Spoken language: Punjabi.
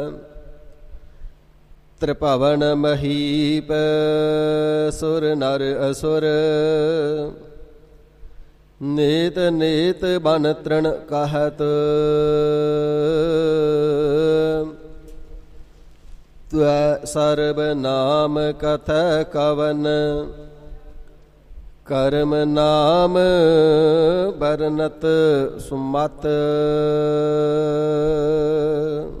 ਤ੍ਰਿਭਵਨ ਮਹੀਪ ਸੁਰ ਨਰ ਅਸੁਰ ਨੇਤ ਨੇਤ ਬਨ ਤ੍ਰਣ ਕਹਿਤ ਤੁਐ ਸਰਬ ਨਾਮ ਕਥੈ ਕਵਨ ਕਰਮ ਨਾਮ ਬਰਨਤ ਸੁਮਤ